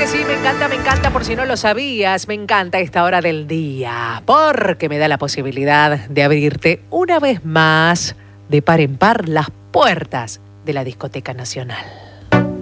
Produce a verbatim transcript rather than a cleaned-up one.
que sí, me encanta, me encanta, por si no lo sabías, me encanta esta hora del día, porque me da la posibilidad de abrirte una vez más, de par en par, las puertas de la Discoteca Nacional.